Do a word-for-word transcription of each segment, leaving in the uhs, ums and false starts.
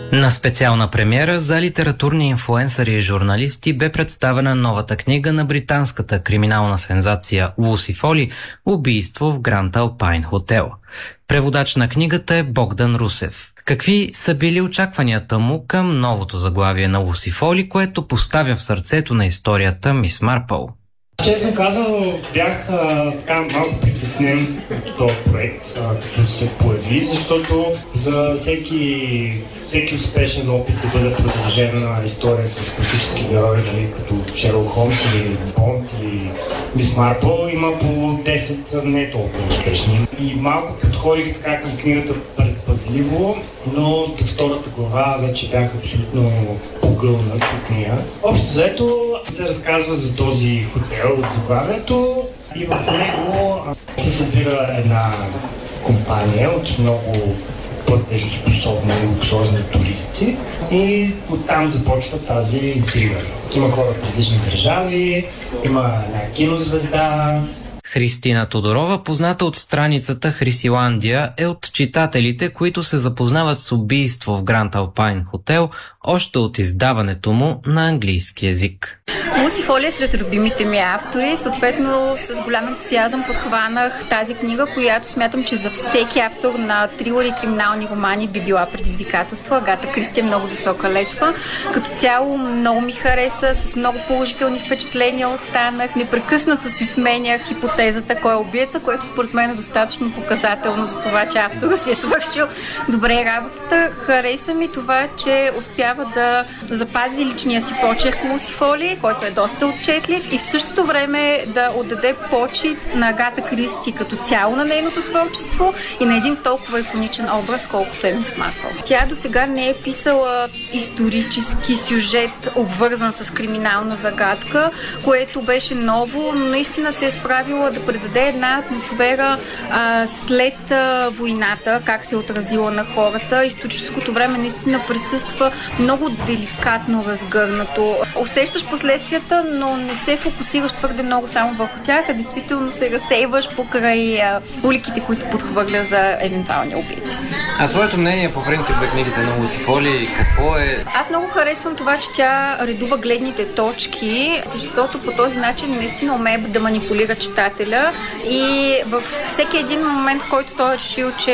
На специална премиера за литературни инфлуенсъри и журналисти бе представена новата книга на британската криминална сензация Луси Фоли «Убийство в Гранд Алпайн хотел». Преводач на книгата е Богдан Русев. Какви са били очакванията му към новото заглавие на Луси Фоли, което поставя в сърцето на историята Мис Марпъл? Честно казано, бях а, така малко притеснен от този проект, а, като се появи, защото за всеки, всеки успешен опит да бъде продължена история с класически герои, нали, като Шерлок Холмс или Бонд или Мис Марпъл, има по десет не толкова успешни. И малко подходих така към книгата предпазливо, но до втората глава вече бях абсолютно погълнат от нея. Общо заето се разказва за този хотел от заглавието и в него се събира една компания от много платежоспособни и луксозни туристи и оттам започва тази интрига. Има хора от различни държави, има една кинозвезда. Христина Тодорова, позната от страницата Хрисиландия, е от читателите, които се запознават с убийство в Гранд Алпайн хотел още от издаването му на английски език. Луси Фоли е сред любимите ми автори, съответно с голям ентусиазъм подхванах тази книга, която смятам, че за всеки автор на трилъри и криминални романи би била предизвикателство. Агата Кристи е много висока летва. Като цяло много ми хареса, с много положителни впечатления останах, непрекъснато си сменях хипотезата кой е убиеца, което според мен е достатъчно показателно за това, че автора си е свършил добре работата. Хареса ми това, че успява да запази личния си почерк Луси Фоли, който е доста отчетлив и в същото време да отдаде почит на Агата Кристи като цяло на нейното творчество и на един толкова иконичен образ, колкото е Мис Марпъл. Тя до сега не е писала исторически сюжет, обвързан с криминална загадка, което беше ново, но наистина се е справила да предаде една атмосфера а, след а, войната, как се е отразила на хората. Историческото време наистина присъства много деликатно разгърнато. Усещаш последствията, но не се фокусираш твърде много само върху тях, а действително се разсейваш покрай а, уликите, които подхвърля за евентуалния убийца. А твоето мнение по принцип за книгите на Луси Фоли какво е? Аз много харесвам това, че тя редува гледните точки, защото по този начин наистина умее да манипулира читателя и във всеки един момент, в който той е решил, че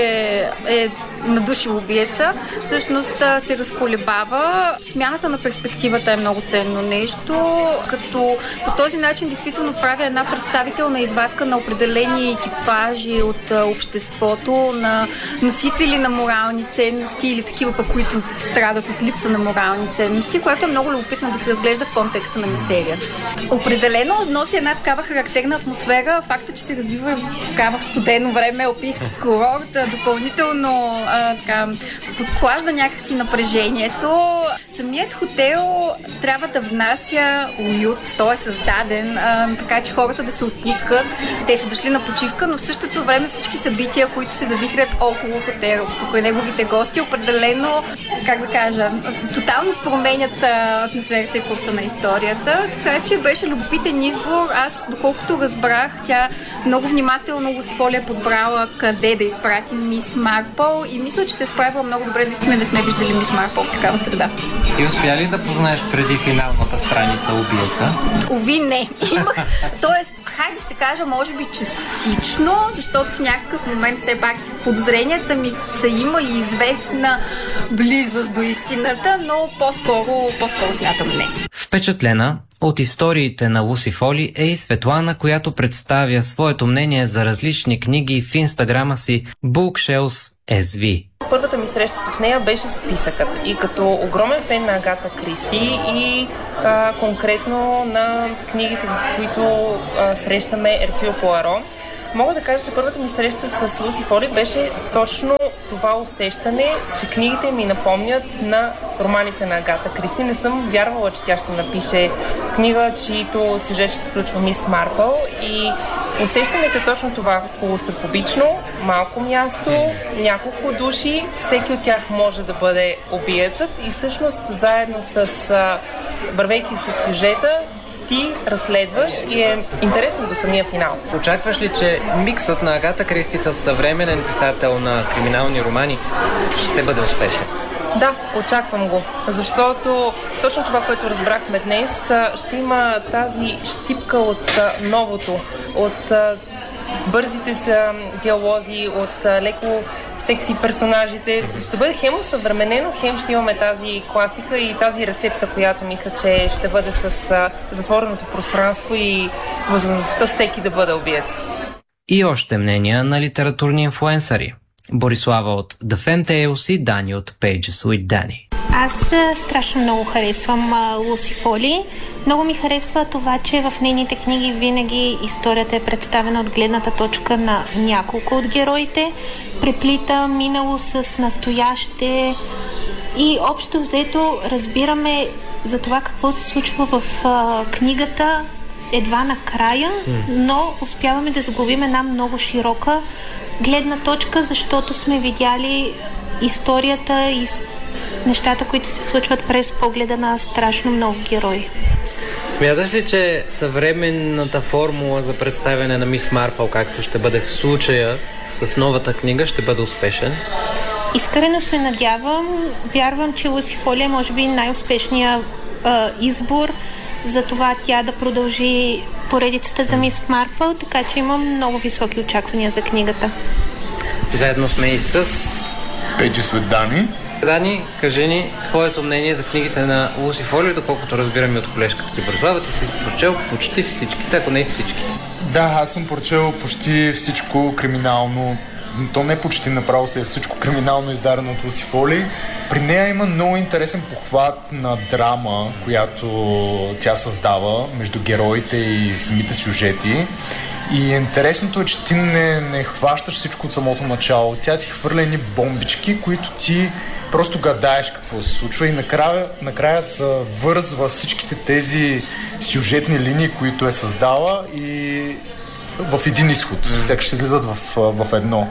е надушил убиеца, всъщност се разколебава. Смяната на перспективата е много ценно нещо, като по този начин действително прави една представителна извадка на определени екипажи от обществото, на носители на морални ценности или такива пък, които страдат от липса на морални ценности, което е много любопитно да се разглежда в контекста на мистерията. Определено носи една такава характерна атмосфера. Факта, че се развива така в студено време, алпийски курорт, допълнително а, така, подклажда някакси напрежението. Самият хотел трябва да внася уют, той е създаден, а, така че хората да се отпускат. Те са дошли на почивка, но в същото време всички събития, които се завихрят около хотел, около неговите гости, определено, как да кажа, тотално променят атмосферата и курса на историята. Така че беше любопитен избор. Аз, доколкото разбрах, тя много внимателно Луси Фоли е подбрала къде да изпрати Мис Марпъл и мисля, че се справила много добре. Наистина не сме виждали Мис Марпъл в такава среда. Ти успя ли да познаеш преди финалната страница убиеца? Ови, не. Имах, тоест, хайде ще кажа, може би частично, защото в някакъв момент все пак подозренията ми са имали известна близост до истината, но по-скоро, по-скоро смятам не. Впечатлена от историите на Луси Фоли е и Светлана, която представя своето мнение за различни книги в инстаграма си Bookshelves ес ви. Първата ми среща с нея беше списъкът и като огромен фен на Агата Кристи и а, конкретно на книгите, в които а, срещаме Еркюл Пуаро, мога да кажа, че първата ми среща с Луси Фоли беше точно това усещане, че книгите ми напомнят на романите на Агата Кристи. Не съм вярвала, че тя ще напише книга, чието сюжет ще включва Мис Марпъл и усещането е точно това. Клаустрофобично, малко място, няколко души, всеки от тях може да бъде убиецът и всъщност заедно с вървейки с сюжета ти разследваш и е интересно до самия финал. Очакваш ли, че миксът на Агата Кристи с съвременен писател на криминални романи ще бъде успешен? Да, очаквам го, защото точно това, което разбрахме днес, ще има тази щипка от новото, от бързите са диалози, от леко секси персонажите. Ще бъде хем съвременено, хем ще имаме тази класика и тази рецепта, която мисля, че ще бъде с затвореното пространство и възможността всеки да бъде убиец. И още мнения на литературни инфлуенсъри. Борислава от The Fan Tales и Дани от Pages with Danny. Аз страшно много харесвам Луси Фоли. Много ми харесва това, че в нейните книги винаги историята е представена от гледната точка на няколко от героите. Преплита минало с настояще и общо взето разбираме за това какво се случва в а, книгата едва накрая, но успяваме да сглобим една много широка гледна точка, защото сме видяли историята и нещата, които се случват през погледа на страшно много герои. Смяташ ли, че съвременната формула за представяне на Мис Марпъл, както ще бъде в случая с новата книга, ще бъде успешен? Искрено се надявам. Вярвам, че Луси Фоли е може би най-успешният а, избор за това тя да продължи поредицата за Мис Марпъл, така че имам много високи очаквания за книгата. Заедно сме и с Pages with Danny. Дани, кажи ни твоето мнение за книгите на Луси Фоли, доколкото разбираме от колежката ти Борислава, ти си прочел почти всичките, ако не всичките. Да, аз съм прочел почти всичко криминално, то не почти, направо се е всичко криминално издадено от Луси Фоли. При нея има много интересен похват на драма, която тя създава между героите и самите сюжети. И интересното е, че ти не, не хващаш всичко от самото начало. Тя ти хвърля едни бомбички, които ти просто гадаеш какво се случва и накрая, накрая завързва всичките тези сюжетни линии, които е създала и в един изход. Всеки ще излизат в, в едно.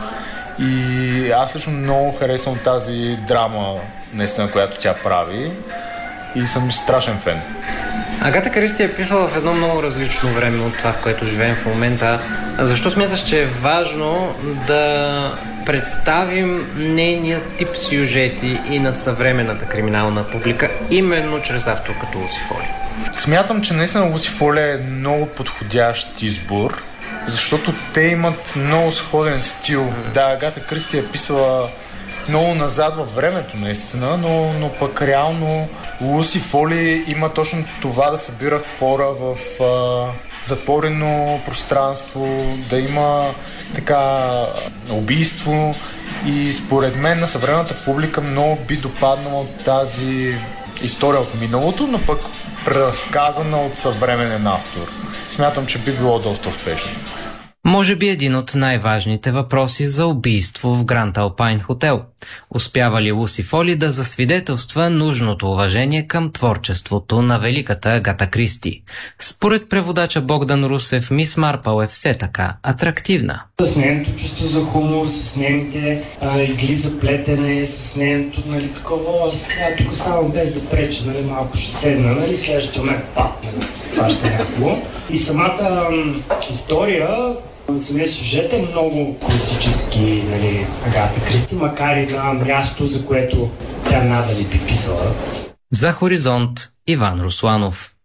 И аз лично много харесвам тази драма, наистина, която тя прави и съм страшен фен. Агата Кристи е писала в едно много различно време от това, в което живеем в момента. Защо смяташ, че е важно да представим нейния тип сюжети и на съвременната криминална публика, именно чрез автор като Луси Фоли? Смятам, че наистина Луси Фоли е много подходящ избор, защото те имат много сходен стил. Mm-hmm. Да, Агата Кристи е писала много назад във времето, наистина, но, но пък реално Луси Фоли има точно това да събира хора в а, затворено пространство, да има така убийство и според мен на съвременната публика много би допаднала от тази история от миналото, но пък преразказана от съвременен автор. Смятам, че би било доста успешно. Може би един от най-важните въпроси за убийство в Гранд Алпайн хотел. Успява ли Луси Фоли да засвидетелства нужното уважение към творчеството на великата Агата Кристи? Според преводача Богдан Русев, Мис Марпъл е все така атрактивна. С нейното чувство за хумор, с нейните а, игли за плетене, с нейното, нали, такова, сега тук само без да преча, нали, малко ще седна, нали, следващото ме пак, нали, това ще някакво. И самата м, история, самият сюжет е много класически, нали, Агата Кристи, макар и на място, за което тя надали би писала. За Хоризонт, Иван Русланов.